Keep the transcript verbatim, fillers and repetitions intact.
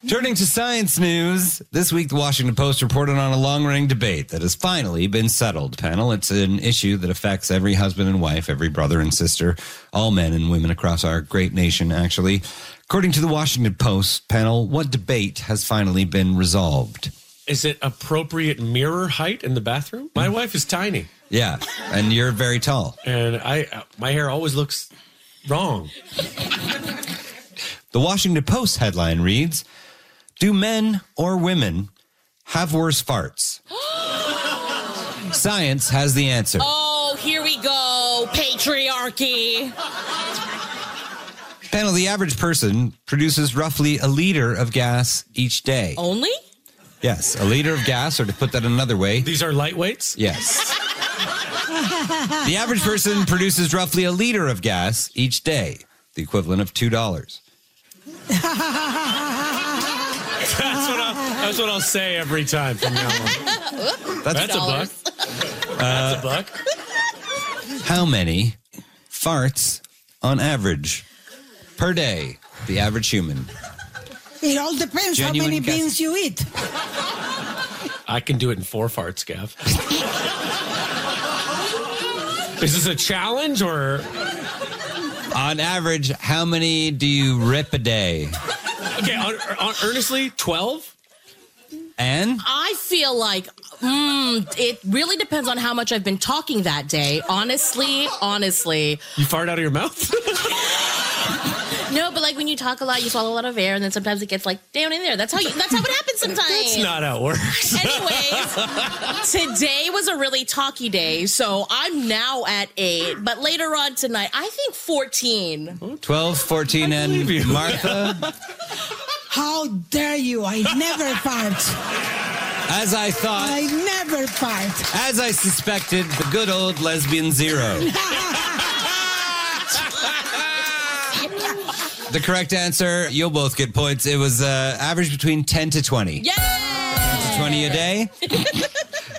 Turning to science news, this week the Washington Post reported on a long-running debate that has finally been settled. Panel, it's an issue that affects every husband and wife, every brother and sister, all men and women across our great nation, actually. According to the Washington Post, panel, what debate has finally been resolved? Is it appropriate mirror height in the bathroom? My wife is tiny. Yeah, and you're very tall. And I, my hair always looks wrong. The Washington Post headline reads, do men or women have worse farts? Science has the answer. Oh, here we go. Patriarchy. Panel, the average person produces roughly a liter of gas each day. Only? Yes, a liter of gas, or to put that another way. These are lightweights? Yes. The average person produces roughly a liter of gas each day, the equivalent of two dollars. That's what, I'll, that's what I'll say every time from now on. That's, That's a buck. That's a buck. How many farts on average per day, the average human? It all depends Genuine how many guess. beans you eat. I can do it in four farts, Gav. Is this a challenge or? On average, how many do you rip a day? Okay, on, on, earnestly, twelve? And? I feel like mm, it really depends on how much I've been talking that day. Honestly, honestly. You fart out of your mouth? No, but like when you talk a lot, you swallow a lot of air, and then sometimes it gets like down in there. That's how you. That's how it happens sometimes. That's not how it works. Anyways, today was a really talky day, so I'm now at eight. But later on tonight, I think fourteen. twelve, fourteen, and you. Martha? How dare you? I never fart. As I thought, I never fart. as I suspected, the good old lesbian zero. The correct answer, you'll both get points. It was uh, average between ten to twenty. Yay! twenty a day.